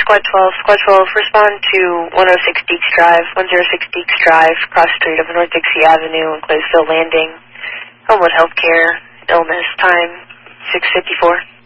Squad 12. Squad 12, respond to 106 Deeks Drive, 106 Deeks Drive, cross street over North Dixie Avenue and Claysville Landing. Homewood Healthcare, illness, time 6:54.